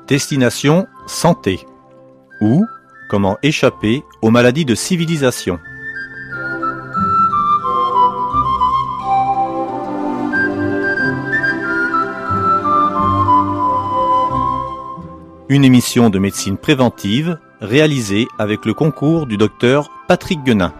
Destination santé ou comment échapper aux maladies de civilisation. Une émission de médecine préventive réalisée avec le concours du docteur Patrick Guenin.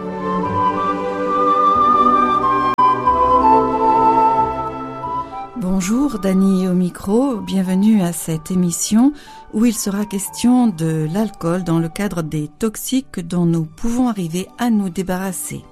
Bonjour, Dany au micro, bienvenue à cette émission où il sera question de l'alcool dans le cadre des toxiques dont nous pouvons arriver à nous débarrasser.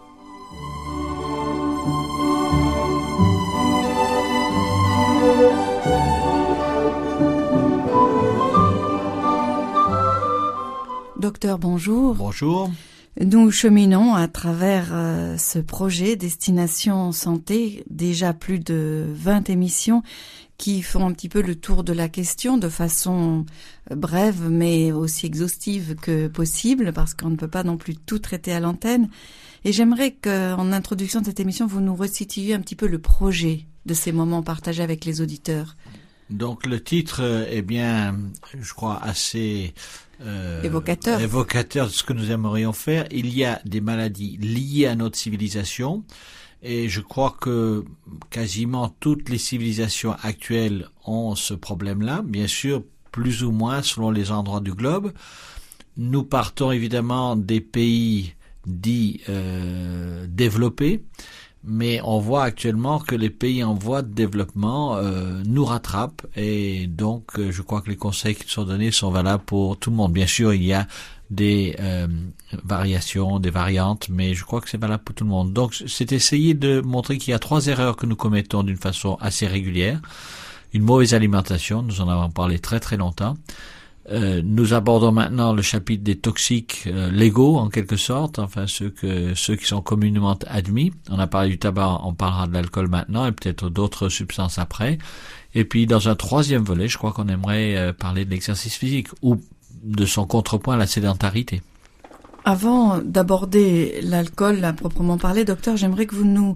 Docteur, bonjour. Bonjour. Nous cheminons à travers ce projet Destination Santé, déjà plus de 20 émissions qui font un petit peu le tour de la question de façon brève mais aussi exhaustive que possible parce qu'on ne peut pas non plus tout traiter à l'antenne. Et j'aimerais qu'en introduction de cette émission, vous nous resituiez un petit peu le projet de ces moments partagés avec les auditeurs. Donc le titre est bien, je crois, assez évocateur de ce que nous aimerions faire. Il y a des maladies liées à notre civilisation et je crois que quasiment toutes les civilisations actuelles ont ce problème-là, bien sûr plus ou moins selon les endroits du globe. Nous partons évidemment des pays dits développés, mais on voit actuellement que les pays en voie de développement nous rattrapent et donc je crois que les conseils qui sont donnés sont valables pour tout le monde. Bien sûr, il y a des variations, des variantes, mais je crois que c'est valable pour tout le monde. Donc c'est essayer de montrer qu'il y a 3 erreurs que nous commettons d'une façon assez régulière. Une mauvaise alimentation, nous en avons parlé très très longtemps. Nous abordons maintenant le chapitre des toxiques légaux en quelque sorte, enfin ceux qui sont communément admis. On a parlé du tabac, on parlera de l'alcool maintenant et peut-être d'autres substances après. Et puis dans un 3e volet, je crois qu'on aimerait parler de l'exercice physique ou de son contrepoint, la sédentarité. Avant d'aborder l'alcool à proprement parler, docteur, j'aimerais que vous nous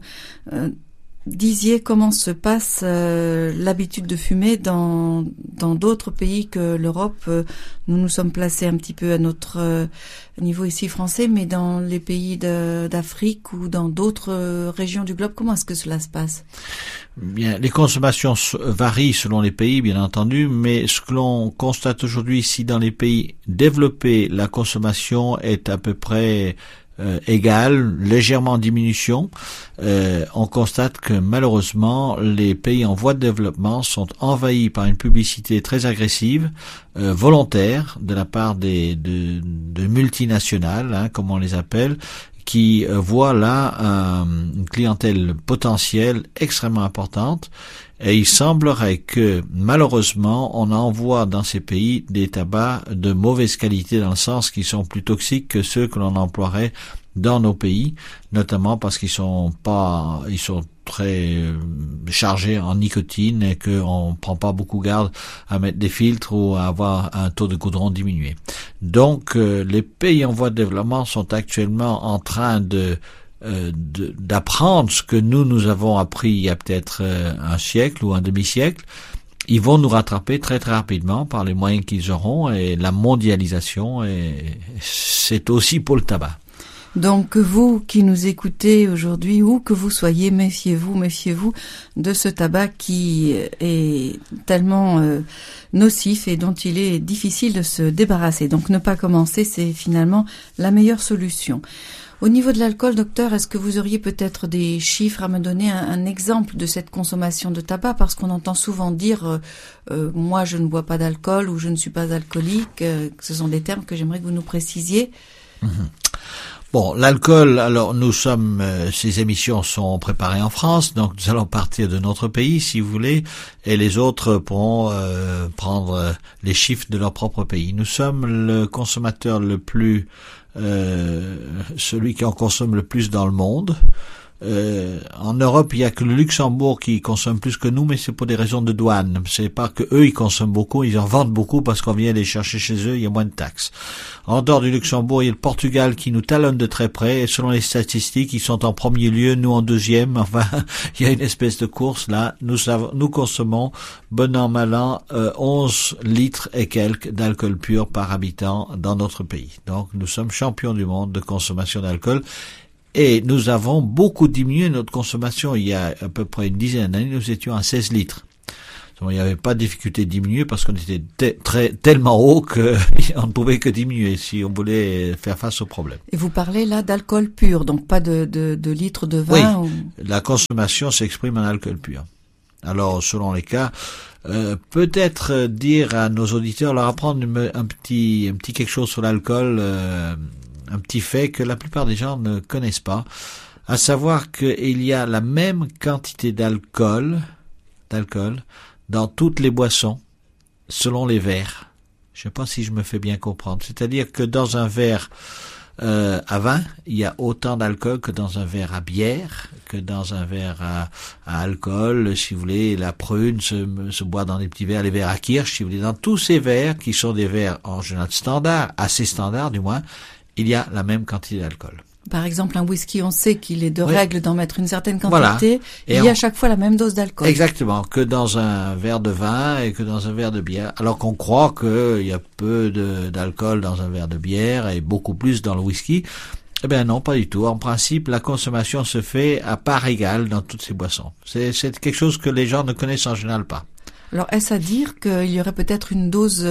disiez comment se passe l'habitude de fumer dans d'autres pays que l'Europe. Nous nous sommes placés un petit peu à notre niveau ici français, mais dans les pays d'Afrique ou dans d'autres régions du globe, comment est-ce que cela se passe? Bien, les consommations varient selon les pays, bien entendu, mais ce que l'on constate aujourd'hui ici dans les pays développés, la consommation est à peu près égale, légèrement en diminution. On constate que malheureusement les pays en voie de développement sont envahis par une publicité très agressive, volontaire de la part de multinationales, comme on les appelle, qui voient là une clientèle potentielle extrêmement importante. Et il semblerait que, malheureusement, on envoie dans ces pays des tabacs de mauvaise qualité dans le sens qu'ils sont plus toxiques que ceux que l'on emploierait dans nos pays, notamment parce qu'ils sont très chargés en nicotine et qu'on prend pas beaucoup garde à mettre des filtres ou à avoir un taux de goudron diminué. Donc, les pays en voie de développement sont actuellement en train d'apprendre ce que nous avons appris il y a peut-être un siècle ou un demi-siècle. Ils vont nous rattraper très très rapidement par les moyens qu'ils auront et la mondialisation, et c'est aussi pour le tabac. Donc vous qui nous écoutez aujourd'hui, où que vous soyez, méfiez-vous de ce tabac qui est tellement nocif et dont il est difficile de se débarrasser. Donc ne pas commencer, c'est finalement la meilleure solution. Au niveau de l'alcool, docteur, est-ce que vous auriez peut-être des chiffres à me donner, un exemple de cette consommation de tabac? Parce qu'on entend souvent dire moi je ne bois pas d'alcool ou je ne suis pas alcoolique. Ce sont des termes que j'aimerais que vous nous précisiez. Bon, l'alcool, alors ces émissions sont préparées en France, donc nous allons partir de notre pays si vous voulez, et les autres pourront prendre les chiffres de leur propre pays. Nous sommes le consommateur le plus celui qui en consomme le plus dans le monde. En Europe, il y a que le Luxembourg qui consomme plus que nous, mais c'est pour des raisons de douane. C'est pas que eux ils consomment beaucoup, ils en vendent beaucoup parce qu'on vient les chercher chez eux, il y a moins de taxes. En dehors du Luxembourg, il y a le Portugal qui nous talonne de très près, et selon les statistiques, ils sont en premier lieu, nous en deuxième. Enfin, il y a une espèce de course là. Nous consommons, bon an, mal an, 11 litres et quelques d'alcool pur par habitant dans notre pays. Donc, nous sommes champions du monde de consommation d'alcool. Et nous avons beaucoup diminué notre consommation. Il y a à peu près une dizaine d'années, nous étions à 16 litres. Il n'y avait pas de difficulté de diminuer parce qu'on était tellement haut qu'on ne pouvait que diminuer si on voulait faire face au problème. Et vous parlez là d'alcool pur, donc pas de litres de vin? Oui, la consommation s'exprime en alcool pur. Alors, selon les cas, peut-être dire à nos auditeurs, leur apprendre un petit quelque chose sur l'alcool, un petit fait que la plupart des gens ne connaissent pas, à savoir qu'il y a la même quantité d'alcool dans toutes les boissons, selon les verres. Je ne sais pas si je me fais bien comprendre. C'est-à-dire que dans un verre à vin, il y a autant d'alcool que dans un verre à bière, que dans un verre à alcool. Si vous voulez, la prune se boit dans des petits verres, les verres à kirsch, si vous voulez. Dans tous ces verres, qui sont des verres en général standards, assez standards du moins, il y a la même quantité d'alcool. Par exemple, un whisky, on sait qu'il est de règle d'en mettre une certaine quantité. Voilà. Et il y a à chaque fois la même dose d'alcool. Exactement, que dans un verre de vin et que dans un verre de bière. Alors qu'on croit qu'il y a peu d'alcool dans un verre de bière et beaucoup plus dans le whisky. Eh bien non, pas du tout. En principe, la consommation se fait à part égale dans toutes ces boissons. C'est quelque chose que les gens ne connaissent en général pas. Alors, est-ce à dire qu'il y aurait peut-être une dose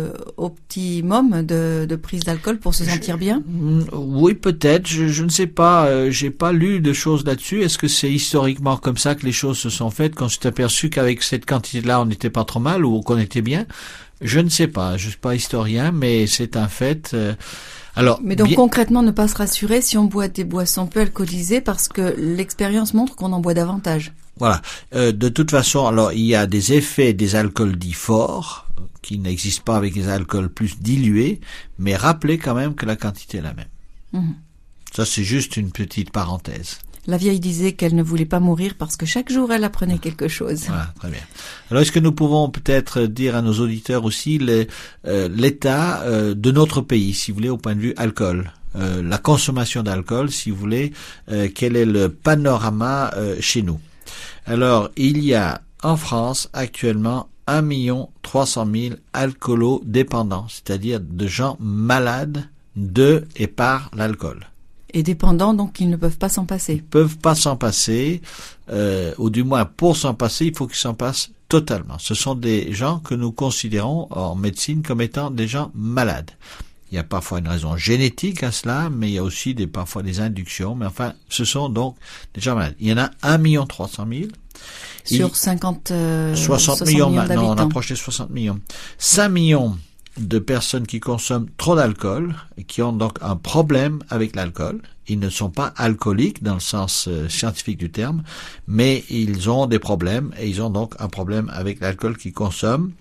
optimum de prise d'alcool pour se sentir bien? Oui, peut-être. Je ne sais pas. J'ai pas lu de choses là-dessus. Est-ce que c'est historiquement comme ça que les choses se sont faites, qu'on s'est aperçu qu'avec cette quantité-là, on n'était pas trop mal ou qu'on était bien? Je ne sais pas. Je suis pas historien, mais c'est un fait. Mais donc concrètement, ne pas se rassurer si on boit des boissons peu alcoolisées parce que l'expérience montre qu'on en boit davantage. Voilà. De toute façon, alors il y a des effets des alcools dits forts qui n'existent pas avec les alcools plus dilués, mais rappelez quand même que la quantité est la même. Mmh. Ça, c'est juste une petite parenthèse. La vieille disait qu'elle ne voulait pas mourir parce que chaque jour elle apprenait quelque chose. Voilà, très bien. Alors, est-ce que nous pouvons peut-être dire à nos auditeurs aussi l'état de notre pays, si vous voulez, au point de vue alcool, la consommation d'alcool, si vous voulez, quel est le panorama chez nous? Alors, il y a en France actuellement 1 300 000 alcoolo-dépendants, c'est-à-dire de gens malades de et par l'alcool. Et dépendants, donc ils ne peuvent pas s'en passer. Ils peuvent pas s'en passer, ou du moins pour s'en passer, il faut qu'ils s'en passent totalement. Ce sont des gens que nous considérons en médecine comme étant des gens malades. Il y a parfois une raison génétique à cela, mais il y a aussi parfois des inductions. Mais enfin, ce sont donc des gens malades. Il y en a 1 300 000. Sur 60 millions d'habitants. Non, on approche les 60 millions. 5 millions de personnes qui consomment trop d'alcool et qui ont donc un problème avec l'alcool. Ils ne sont pas alcooliques dans le sens scientifique du terme, mais ils ont des problèmes et ils ont donc un problème avec l'alcool qu'ils consomment.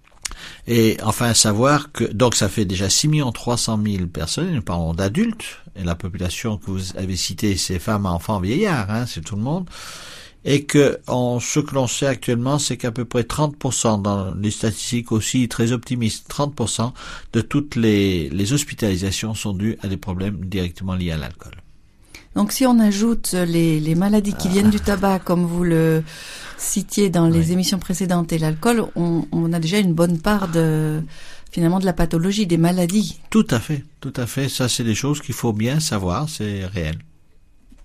Et enfin, savoir que, donc ça fait déjà 6 300 000 personnes, nous parlons d'adultes, et la population que vous avez citée, c'est femmes, enfants, vieillards, c'est tout le monde, et que ce que l'on sait actuellement, c'est qu'à peu près 30%, dans les statistiques aussi très optimistes, 30% de toutes les hospitalisations sont dues à des problèmes directement liés à l'alcool. Donc si on ajoute les maladies qui viennent du tabac, comme vous le citiez dans les émissions précédentes, et l'alcool, on a déjà une bonne part finalement de la pathologie, des maladies. Tout à fait. Ça, c'est des choses qu'il faut bien savoir, c'est réel.